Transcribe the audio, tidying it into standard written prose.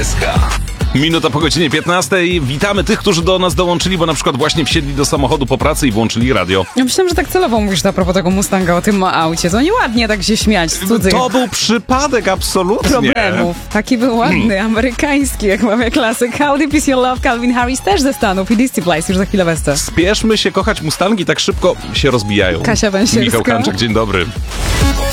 SK. Minuta po godzinie 15. Witamy tych, którzy do nas dołączyli, bo na przykład właśnie wsiedli do samochodu po pracy i włączyli radio. Ja myślałem, że tak celowo mówisz a propos tego Mustanga, o tym aucie. To nieładnie tak się śmiać z cudzych To był przypadek, absolutnie. problemów. Taki był ładny, amerykański, jak mamy klasyk. How Deep Is Your Love, Calvin Harris też ze Stanów i Dizzy Place już za chwilę wesce. Spieszmy się kochać Mustangi, tak szybko się rozbijają. Kasia Węsierska. Michał Kanczak, dzień dobry.